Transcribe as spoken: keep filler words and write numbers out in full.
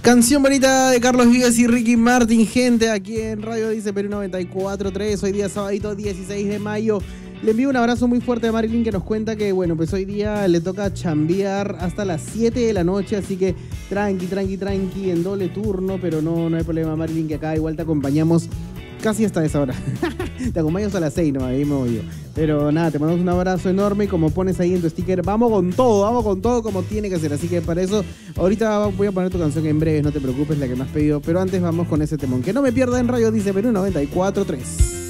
Canción bonita de Carlos Vives y Ricky Martin, gente, aquí en Radio Dice Perú noventa y cuatro punto tres. Hoy día sabadito dieciséis de mayo. Le envío un abrazo muy fuerte a Marilyn, que nos cuenta que, bueno, pues hoy día le toca chambear hasta las siete de la noche, así que tranqui, tranqui, tranqui, en doble turno, pero no, no hay problema, Marilyn, que acá igual te acompañamos casi hasta esa hora. Te acompaño hasta las seis, no, ahí me voy yo. Pero nada, te mandamos un abrazo enorme, como pones ahí en tu sticker, vamos con todo, vamos con todo como tiene que ser. Así que para eso, ahorita voy a poner tu canción en breve, no te preocupes, la que me has pedido. Pero antes vamos con ese temón, que no me pierda en Radio Dice Perú noventa y cuatro punto tres.